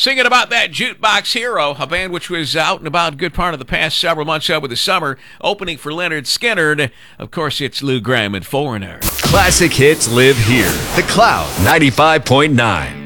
Singing about that Jukebox Hero, a band which was out and about a good part of the past several months over the summer, opening for Leonard Skinner. Of course, it's Lou Gramm and Foreigner. Classic hits live here. The Cloud 95.9.